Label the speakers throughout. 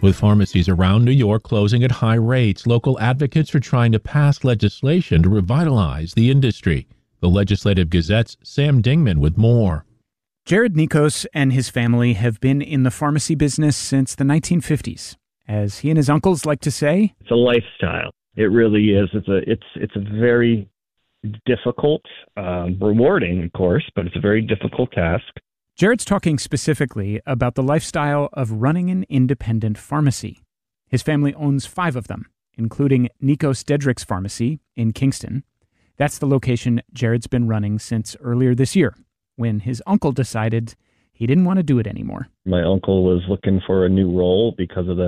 Speaker 1: With pharmacies around New York closing at high rates, local advocates are trying to pass legislation to revitalize the industry. The Legislative Gazette's Sam Dingman with more.
Speaker 2: Jared Nikos and his family have been in the pharmacy business since the 1950s. As he and his uncles like to say,
Speaker 3: it's a lifestyle. It really is. It's a very difficult, rewarding, of course, but it's a very difficult task.
Speaker 2: Jared's talking specifically about the lifestyle of running an independent pharmacy. His family owns 5 of them, including Nikos Dedrick's Pharmacy in Kingston. That's the location Jared's been running since earlier this year, when his uncle decided he didn't want to do it anymore.
Speaker 3: My uncle was looking for a new role because of the,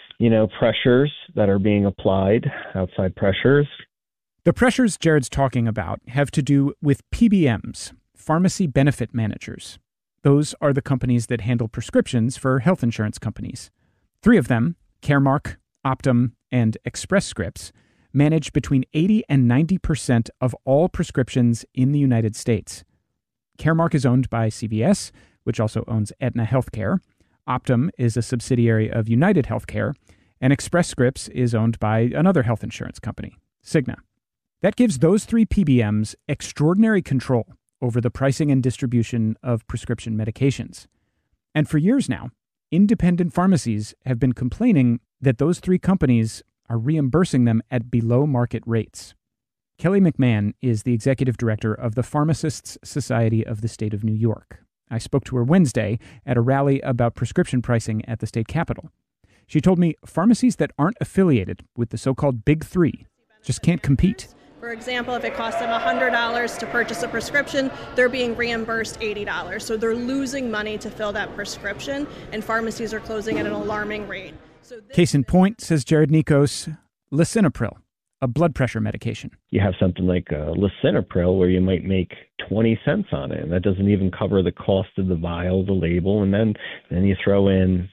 Speaker 3: pressures that are being applied, outside pressures.
Speaker 2: The pressures Jared's talking about have to do with PBMs, pharmacy benefit managers. Those are the companies that handle prescriptions for health insurance companies. 3 of them, Caremark, Optum, and Express Scripts, manage between 80 and 90% of all prescriptions in the United States. Caremark is owned by CVS, which also owns Aetna Healthcare. Optum is a subsidiary of United Healthcare, and Express Scripts is owned by another health insurance company, Cigna. That gives those 3 PBMs extraordinary control over the pricing and distribution of prescription medications. And for years now, independent pharmacies have been complaining that those 3 companies are reimbursing them at below market rates. Kelly McMahon is the executive director of the Pharmacists Society of the State of New York. I spoke to her Wednesday at a rally about prescription pricing at the state capitol. She told me pharmacies that aren't affiliated with the so-called Big 3 just can't compete.
Speaker 4: For example, if it costs them $100 to purchase a prescription, they're being reimbursed $80. So they're losing money to fill that prescription, and pharmacies are closing at an alarming rate.
Speaker 2: Case in point, says Jared Nikos, lisinopril, a blood pressure medication.
Speaker 3: You have something like lisinopril where you might make 20 cents on it, and that doesn't even cover the cost of the vial, the label, and then you throw in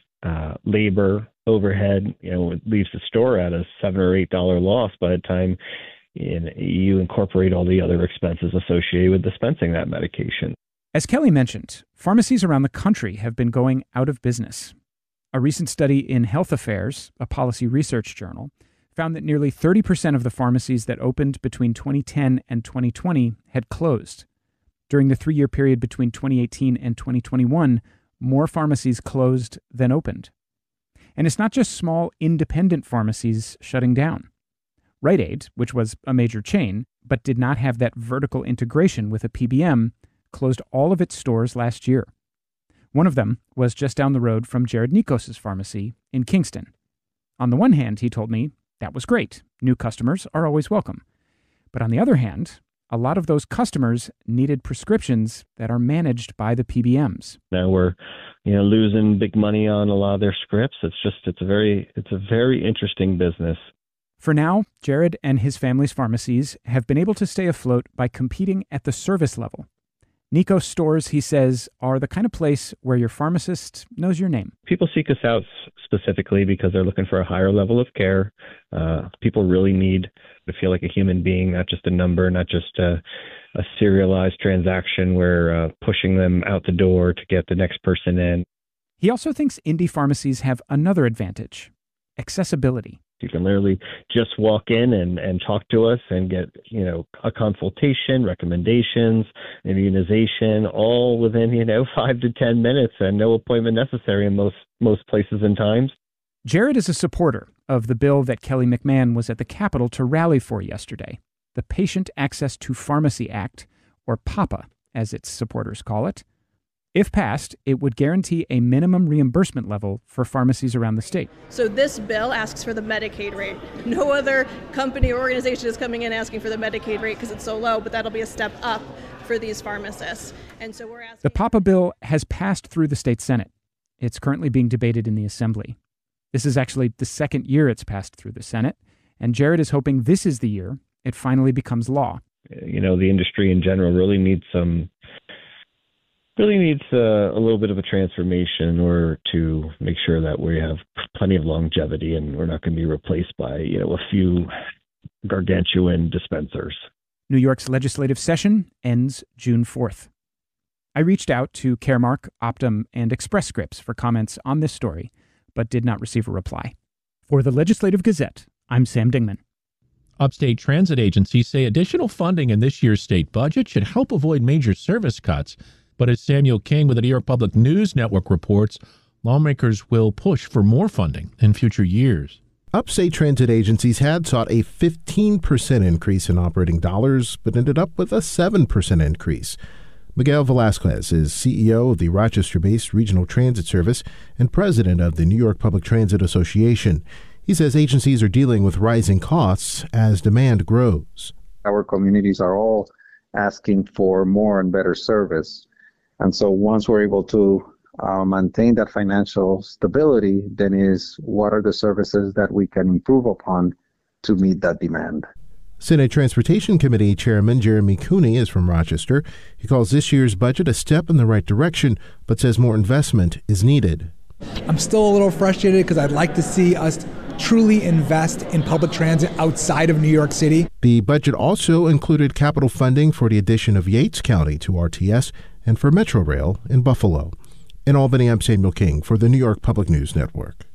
Speaker 3: labor, overhead. It leaves the store at a $7 or $8 loss by the time you incorporate all the other expenses associated with dispensing that medication.
Speaker 2: As Kelly mentioned, pharmacies around the country have been going out of business. A recent study in Health Affairs, a policy research journal, found that nearly 30% of the pharmacies that opened between 2010 and 2020 had closed. During the 3-year period between 2018 and 2021, more pharmacies closed than opened. And it's not just small independent pharmacies shutting down. Rite Aid, which was a major chain, but did not have that vertical integration with a PBM, closed all of its stores last year. One of them was just down the road from Jared Nikos' pharmacy in Kingston. On the one hand, he told me, that was great. New customers are always welcome. But on the other hand, a lot of those customers needed prescriptions that are managed by the PBMs.
Speaker 3: Now we're, losing big money on a lot of their scripts. It's a very interesting business.
Speaker 2: For now, Jared and his family's pharmacies have been able to stay afloat by competing at the service level. Nikos stores, he says, are the kind of place where your pharmacist knows your name.
Speaker 3: People seek us out specifically because they're looking for a higher level of care. People really need to feel like a human being, not just a number, not just a serialized transaction where pushing them out the door to get the next person in.
Speaker 2: He also thinks indie pharmacies have another advantage: accessibility.
Speaker 3: You can literally just walk in and talk to us and get, a consultation, recommendations, immunization, all within, 5 to 10 minutes and no appointment necessary in most places and times.
Speaker 2: Jared is a supporter of the bill that Kelly McMahon was at the Capitol to rally for yesterday, the Patient Access to Pharmacy Act, or PAPA, as its supporters call it. If passed, it would guarantee a minimum reimbursement level for pharmacies around the state.
Speaker 4: So this bill asks for the Medicaid rate. No other company or organization is coming in asking for the Medicaid rate because it's so low, but that'll be a step up for these pharmacists. And so we're asking.
Speaker 2: The PAPA bill has passed through the state Senate. It's currently being debated in the Assembly. This is actually the second year it's passed through the Senate, and Jared is hoping this is the year it finally becomes law.
Speaker 3: The industry in general really needs a little bit of a transformation in order to make sure that we have plenty of longevity and we're not going to be replaced by, a few gargantuan dispensers.
Speaker 2: New York's legislative session ends June 4th. I reached out to Caremark, Optum, and Express Scripts for comments on this story, but did not receive a reply. For the Legislative Gazette, I'm Sam Dingman.
Speaker 1: Upstate transit agencies say additional funding in this year's state budget should help avoid major service cuts. But as Samuel King with the New York Public News Network reports, lawmakers will push for more funding in future years.
Speaker 5: Upstate transit agencies had sought a 15% increase in operating dollars, but ended up with a 7% increase. Miguel Velasquez is CEO of the Rochester-based Regional Transit Service and president of the New York Public Transit Association. He says agencies are dealing with rising costs as demand grows.
Speaker 6: Our communities are all asking for more and better service. And so once we're able to maintain that financial stability, then is what are the services that we can improve upon to meet that demand.
Speaker 5: Senate Transportation Committee Chairman Jeremy Cooney is from Rochester. He calls this year's budget a step in the right direction, but says more investment is needed.
Speaker 7: I'm still a little frustrated because I'd like to see us truly invest in public transit outside of New York City.
Speaker 5: The budget also included capital funding for the addition of Yates County to RTS and for Metro Rail in Buffalo. In Albany, I'm Samuel King for the New York Public News Network.